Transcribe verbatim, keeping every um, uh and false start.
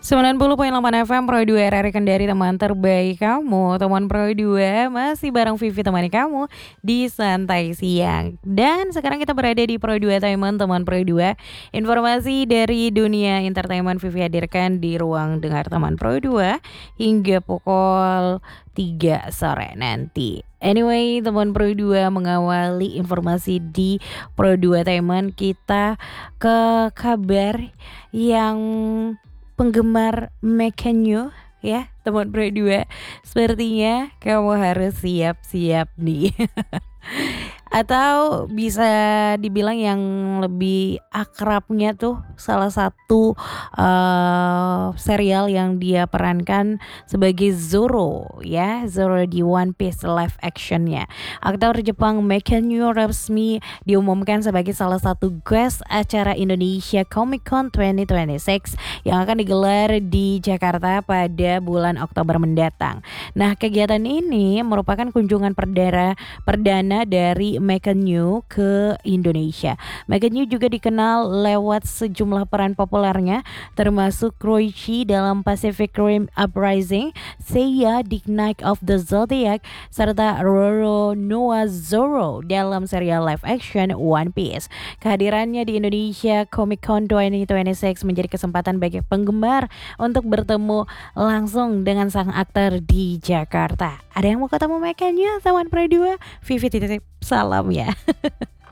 sembilan puluh koma delapan F M Pro dua R R Kendari, teman terbaik kamu. Teman Pro dua masih bareng Vivi temani kamu di Santai Siang. Dan sekarang kita berada di Pro dua Entertainment, teman Pro dua. Informasi dari dunia entertainment Vivi hadirkan di ruang dengar teman Pro dua hingga pukul tiga sore nanti. Anyway, teman Pro dua mengawali informasi di Pro dua Entertainment, kita ke kabar yang penggemar Mekanyu ya, teman Pro dua. Sepertinya kamu harus siap-siap nih. Atau bisa dibilang yang lebih akrabnya tuh salah satu uh, serial yang dia perankan sebagai Zoro ya, Zoro di One Piece live actionnya. Aktor Jepang Mekanyu resmi diumumkan sebagai salah satu guest acara Indonesia Comic Con dua ribu dua puluh enam yang akan digelar di Jakarta pada bulan Oktober mendatang. Nah, kegiatan ini merupakan kunjungan perdana perdana dari Mekanyu ke Indonesia. Mekanyu juga dikenal lewat sejumlah peran populernya, termasuk Roichi dalam Pacific Rim Uprising, Seiya di Knight of the Zodiac, serta Roro Noa Zoro dalam serial live action One Piece. Kehadirannya di Indonesia Comic Con dua ribu dua puluh enam menjadi kesempatan bagi penggemar untuk bertemu langsung dengan sang aktor di Jakarta. Ada yang mau ketemu Mekanyu, teman Pro dua? Vivi titip salam ya.